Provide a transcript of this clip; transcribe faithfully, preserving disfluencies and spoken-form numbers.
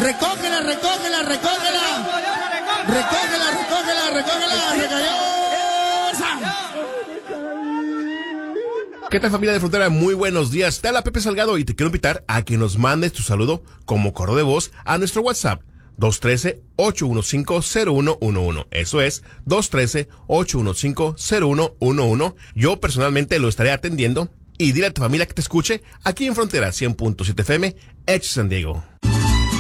Recógela, recógela, recógela. Recógela, recógela, recógela. Recayó. ¿Qué tal, familia de Frontera? Muy buenos días. Te habla Pepe Salgado y te quiero invitar a que nos mandes tu saludo como correo de voz a nuestro WhatsApp dos uno tres, ocho uno cinco, cero uno uno uno. Eso es dos uno tres, ocho uno cinco, cero uno uno uno. Yo personalmente lo estaré atendiendo y dile a tu familia que te escuche aquí en Frontera cien punto siete F M, H San Diego.